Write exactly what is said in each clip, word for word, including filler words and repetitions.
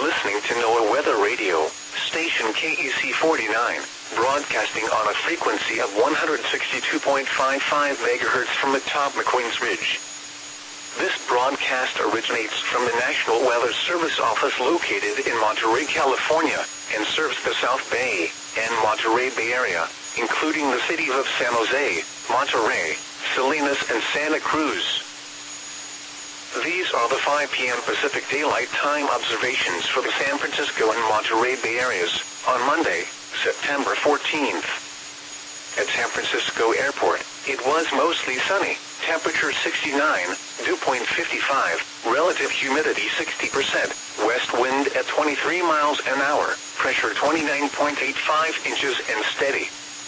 listening to NOAA Weather Radio, station K E C forty-nine, broadcasting on a frequency of one hundred sixty-two point five five megahertz from atop McQueen's Ridge. This broadcast originates from the National Weather Service office located in Monterey, California, and serves the South Bay and Monterey Bay Area, including the cities of San Jose, Monterey, Salinas, and Santa Cruz. These are the five p m Pacific Daylight Time observations for the San Francisco and Monterey Bay areas on Monday, September fourteenth. At San Francisco Airport, it was mostly sunny, temperature sixty-nine, dew point fifty-five, relative humidity sixty percent, west wind at twenty-three miles an hour, pressure twenty-nine point eight five inches and steady.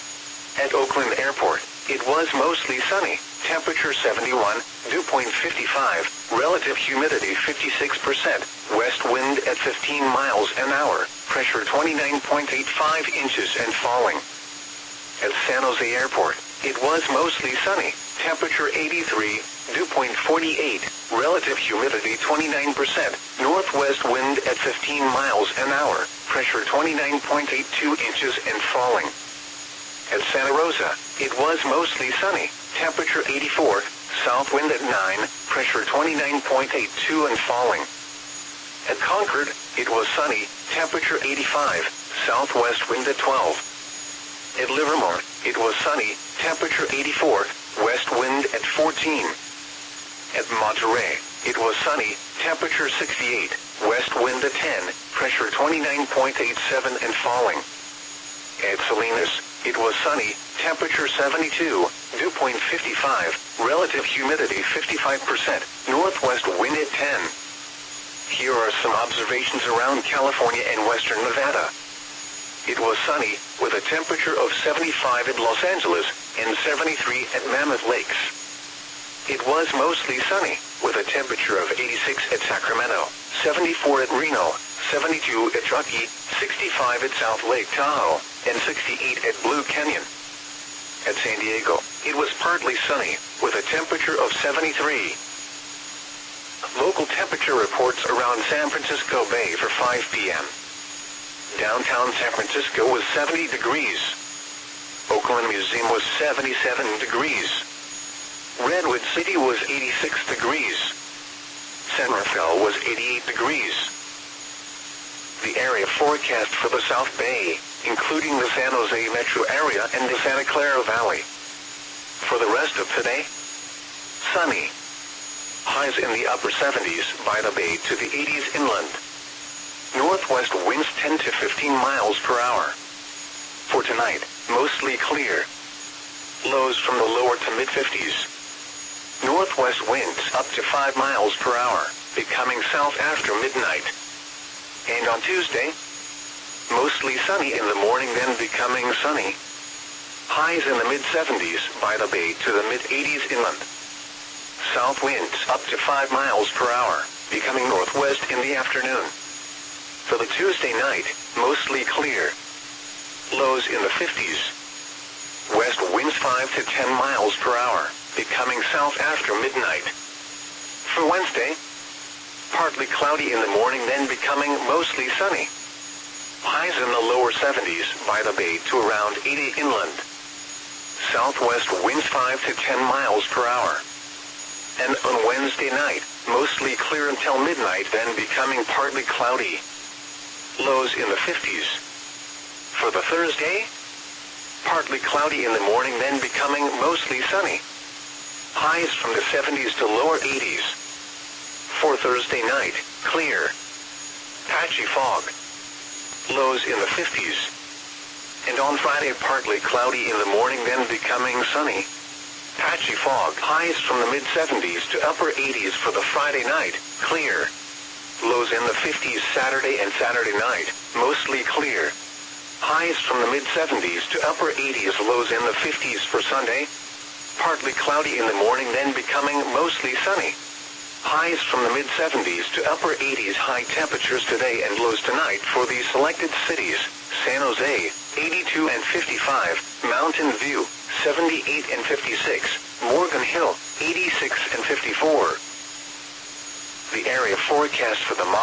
At Oakland Airport, it was mostly sunny, temperature seventy-one, dew point fifty-five, relative humidity fifty-six percent, west wind at fifteen miles an hour, pressure twenty-nine point eight five inches and falling. At San Jose Airport, it was mostly sunny, temperature eighty-three, dew point forty-eight, relative humidity twenty-nine percent, northwest wind at fifteen miles an hour, pressure twenty-nine point eight two inches and falling. At Santa Rosa, it was mostly sunny, temperature eighty-four, south wind at nine, pressure twenty-nine point eight two and falling. At Concord, it was sunny, temperature eighty-five, southwest wind at twelve. At Livermore, it was sunny, temperature eighty-four, west wind at fourteen. At Monterey, it was sunny, temperature sixty-eight, west wind at ten, pressure twenty-nine point eight seven and falling. At Salinas, it was sunny, temperature seventy-two, dew point fifty-five, relative humidity fifty-five percent, northwest wind at ten. Here are some observations around California and western Nevada. It was sunny, with a temperature of seventy-five at Los Angeles and seventy-three at Mammoth Lakes. It was mostly sunny, with a temperature of eighty-six at Sacramento, seventy-four at Reno, seventy-two at Truckee, sixty-five at South Lake Tahoe, and sixty-eight at Blue Canyon. At San Diego, it was partly sunny, with a temperature of seventy-three. Local temperature reports around San Francisco Bay for five p m Downtown San Francisco was seventy degrees. Oakland Museum was seventy-seven degrees. Redwood City was eighty-six degrees. San Rafael was eighty-eight degrees. The area forecast for the South Bay, including the San Jose metro area and the Santa Clara Valley. For the rest of today, sunny. Highs in the upper seventies by the bay to the eighties inland. Northwest winds ten to fifteen miles per hour. For tonight, mostly clear. Lows from the lower to mid-fifties. Northwest winds up to five miles per hour, becoming south after midnight. And on Tuesday, mostly sunny in the morning, then becoming sunny. Highs in the mid-seventies by the bay to the mid-eighties inland. South winds up to five miles per hour, becoming northwest in the afternoon. For the Tuesday night, mostly clear. Lows in the fifties. West winds five to ten miles per hour, becoming south after midnight. For Wednesday, partly cloudy in the morning, then becoming mostly sunny. Highs in the lower seventies by the bay to around eighty inland. Southwest winds five to ten miles per hour. And on Wednesday night, mostly clear until midnight, then becoming partly cloudy. Lows in the fifties. For the Thursday, partly cloudy in the morning, then becoming mostly sunny. Highs from the seventies to lower eighties. For Thursday night, clear. Patchy fog. Lows in the fifties. And on Friday, partly cloudy in the morning, then becoming sunny. Patchy fog. Highs from the mid-seventies to upper eighties for the Friday night, clear. Lows in the fifties Saturday and Saturday night, mostly clear. Highs from the mid-seventies to upper eighties, lows in the fifties for Sunday. Partly cloudy in the morning, then becoming mostly sunny. Highs from the mid-seventies to upper eighties, high temperatures today and lows tonight for the selected cities: San Jose, eighty-two and fifty-five, Mountain View, seventy-eight and fifty-six, Morgan Hill, eighty-six and fifty-four. The area forecast for the